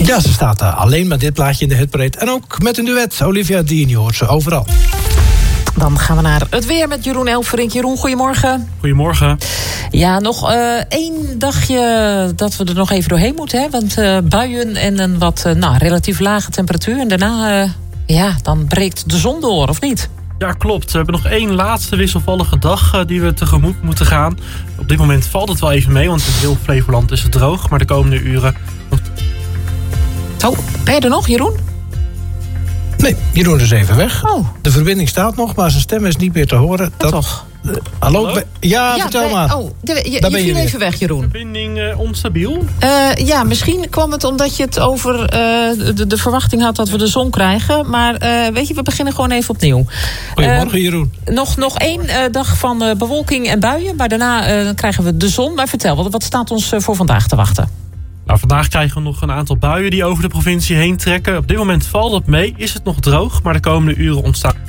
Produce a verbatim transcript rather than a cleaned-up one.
Ja, ze staat uh, alleen met dit plaatje in de hitparade. En ook met een duet. Olivia Dean, je hoort ze overal. Dan gaan we naar het weer met Jeroen Elfrink. Jeroen, goedemorgen. Goedemorgen. Ja, nog uh, één dagje dat we er nog even doorheen moeten. Hè? Want uh, buien en een wat uh, nou, relatief lage temperatuur. En daarna, uh, ja, dan breekt de zon door, of niet? Ja, klopt. We hebben nog één laatste wisselvallige dag uh, die we tegemoet moeten gaan. Op dit moment valt het wel even mee, want in heel Flevoland is het droog. Maar de komende uren... Oh, ben je er nog, Jeroen? Nee, Jeroen is even weg. Oh. De verbinding staat nog, maar zijn stem is niet meer te horen. Dat... toch? Uh, hallo? Hallo? Ja, ja, vertel bij... maar. Oh, de, je Daar je ben viel je even weg, Jeroen. Verbinding uh, onstabiel? Uh, ja, misschien kwam het omdat je het over uh, de, de verwachting had dat we de zon krijgen. Maar uh, weet je, we beginnen gewoon even opnieuw. Goedemorgen, uh, Jeroen. Nog, nog één uh, dag van uh, bewolking en buien. Maar daarna uh, krijgen we de zon. Maar vertel, wat, wat staat ons uh, voor vandaag te wachten? Nou, vandaag krijgen we nog een aantal buien die over de provincie heen trekken. Op dit moment valt het mee, is het nog droog, maar de komende uren ontstaan